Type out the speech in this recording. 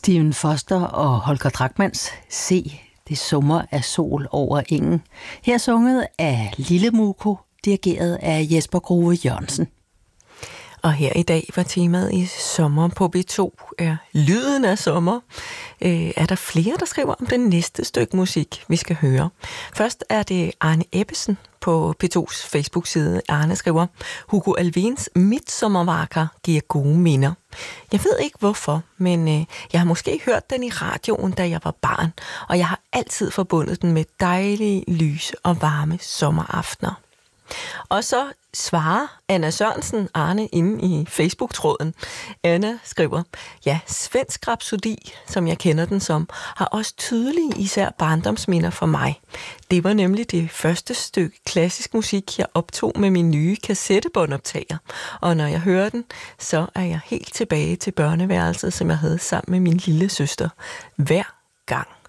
Stephen Foster og Holger Drachmanns Se, det summer af sol over engen. Her sunget af Lille Muko, dirigeret af Jesper Grove Jørgensen. Og her i dag var temaet i Sommer på B2 er lyden af sommer. Er der flere, der skriver om det næste stykke musik, vi skal høre? Først er det Arne Ebbesen på P2's Facebook-side. Arne skriver, Hugo Alvins Midsommervakker giver gode minder. Jeg ved ikke hvorfor, men jeg har måske hørt den i radioen, da jeg var barn, og jeg har altid forbundet den med dejlige, lys og varme sommeraftener. Og så svarer Anna Sørensen Arne inde i Facebook-tråden. Anna skriver, ja, svensk rapsodi, som jeg kender den som, har også tydelige især barndomsminder for mig. Det var nemlig det første stykke klassisk musik, jeg optog med min nye kassettebåndoptager. Og når jeg hører den, så er jeg helt tilbage til børneværelset, som jeg havde sammen med min lille søster hver gang.